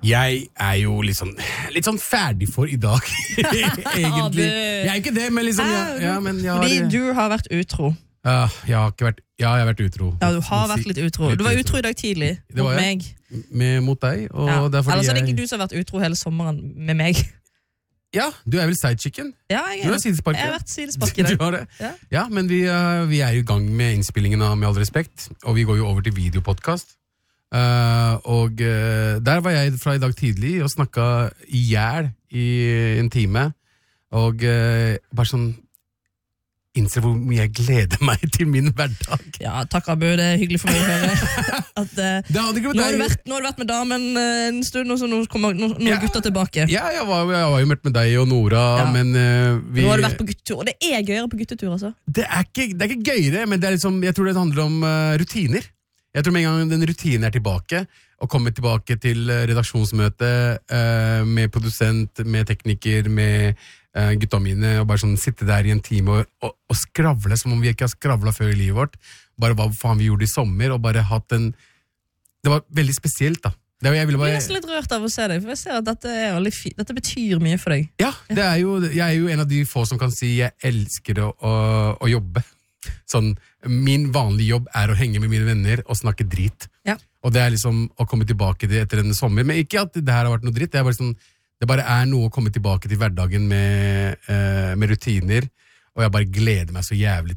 Jeg jo litt sånn ferdig for I dag, egentlig. Jeg ikke det, men liksom... men fordi du har vært utro. Jeg har vært utro. Ja, du har vært litt utro. Du var utro I dag tidlig, mot meg. Mot deg, og det fordi ellers det ikke du som har vært utro hele sommeren med meg. Ja, du vel sidechicken? Ja, du har sidesparket. Jeg har vært sidespark I dag. Du har det? Ja, men vi jo I gang med innspillingen av Med all respekt, og vi går jo over til videopodcast. Og der var jeg fra I dag tidlig og snakket ihjel I en time, og bare sånn innser hvor mye jeg gleder meg til min hverdag. Ja, takk Abu, det hyggelig for meg å høre. At, nå har du vært med damen en stund, og så nå kommer gutta tilbake. Ja, jeg var jo møtt med deg og Nora, men nå har du vært på guttetur, og det gøyere på guttetur, altså. Det ikke gøyere, men det liksom, jeg tror det handler om rutiner. Jeg tror med en gang den rutinen tilbake, og kommer tilbake til redaksjonsmøte med produsent, med tekniker, med gutta mine, og bare sånn sitte der I en time og skravle, som om vi ikke har skravlet før I livet vårt, bare hva faen vi gjorde I sommer, og bare hatt det var veldig spesielt da. Jeg er nesten litt rørt av å se deg, for jeg ser at dette betyr mye for deg. Ja, jeg jo en av de få som kan si jeg elsker å jobbe. Sånn, min vanlige jobb å henge med mine venner og snakke drit. Ja. Og det liksom å komme tilbake til etter en sommer, men ikke at det her har vært noe dritt, det bare sånn, det bare noe å komme tilbake til hverdagen med rutiner, og jeg bare gleder meg så jævlig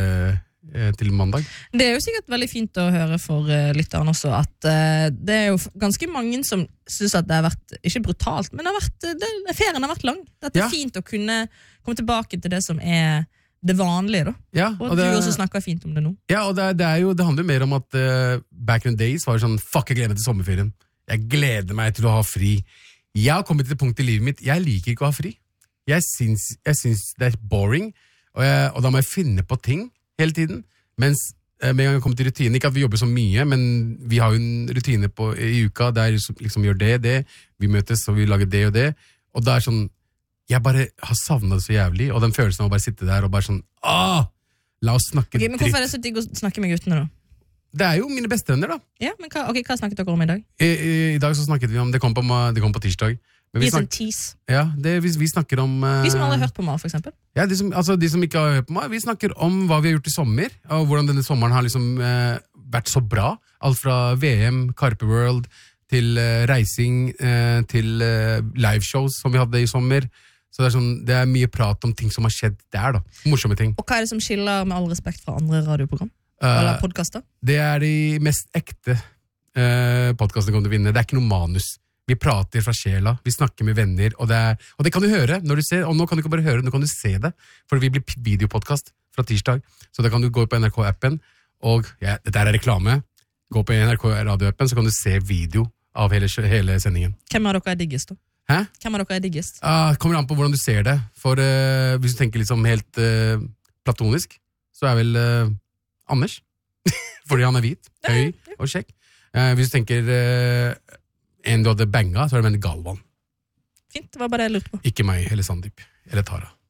til mandag. Det jo sikkert veldig fint å høre for lytteren også, at det jo ganske mange som synes at det har vært, ikke brutalt, men ferien har vært lang. Det fint å kunne komme tilbake til det som det vanlige da. Ja, og du også snakker fint om det nå. Ja, og det handler mer om at back in the days var det sånn, fuck, jeg gleder meg til sommerferien. Jeg gleder meg til å ha fri. Jeg har kommet til et punkt I livet mitt, jeg liker ikke å ha fri. Jeg synes det boring, og da må jeg finne på ting hele tiden. Mens med en gang jeg kommer til rutinen, ikke at vi jobber så mye, men vi har jo en rutine I uka, der liksom gjør det, vi møtes og vi lager det og det, og det sånn, jeg bare har savnet det så jævlig, og den følelsen av å bare sitte der og bare sånn, la oss snakke dritt. Men hvorfor det så digg å snakke med guttene da? Det jo mine bestevenner da. Ja, men hva snakket dere om I dag? I dag så snakket vi om, det kom på tirsdag. Vi som tease. Ja, vi snakker om... de som aldri har hørt på meg, for eksempel. Ja, de som ikke har hørt på meg. Vi snakker om hva vi har gjort I sommer, og hvordan denne sommeren har liksom vært så bra. Alt fra VM, Carpe World, til reising, til liveshows som vi hadde I sommer. Så det mye prat om ting som har skjedd der da. Morsomme ting. Og hva det som skiller med all respekt fra andre radioprogram? Eller podcaster? Det de mest ekte podcastene kommer til å vinne. Det ikke noe manus. Vi prater fra sjela, vi snakker med venner, og det kan du høre når du ser, og nå kan du ikke bare høre, nå kan du se det, for vi blir videopodcast fra tirsdag, så da kan du gå på NRK-appen, og dette reklame, gå på NRK radio-appen, så kan du se video av hele sendingen. Hvem av dere diggest da? Hæ? Hvem av dere diggest? Kommer an på hvordan du ser det, for hvis du tenker liksom helt platonisk, så vel Anders, fordi han hvit, høy og kjekk. Hvis du tenker en du hadde banga, så det Galvan. Fint, det var bare det jeg lurte på. Ikke meg, eller Sandeep, eller Tara.